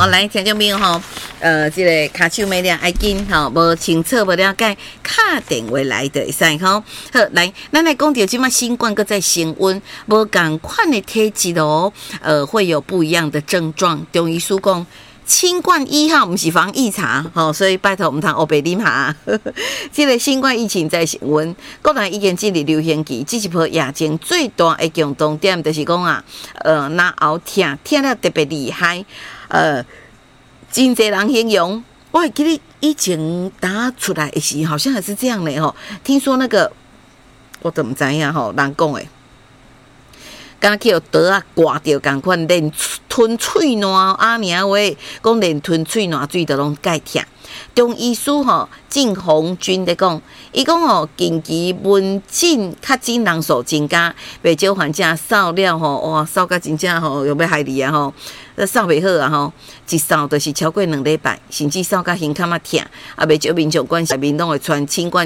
好，来听众朋友吼，这个卡手没了爱紧吼，无清楚无了解，打电话来就会使吼。好，来，咱来讲到即马新冠搁在升温，无共款的体质哦，会有不一样的症状。中医师讲。新冠1号不是防疫茶，所以拜托我们谈欧北啉茶。这个新冠疫情在升温，国内已经进入流行期，这一波疫情最大的共同点就是讲啊，那后痛了特别厉害，真侪人形容，我还记得以前打出来的时，好像还是这样的吼。听说那个我都唔知影吼，人讲的。敢叫刀啊刮掉共款，连吞喙烂啊尔话，讲连吞喙烂水都拢介痛。中医师吼郑红军咧讲，伊讲吼近期门诊较诊人数增加，袂少患者扫了吼，哇扫甲真正吼又要害你啊吼，扫袂好啊吼，一扫就是超过2礼拜，甚至扫甲胸坎仔痛，啊袂少民众关系面拢会传新冠。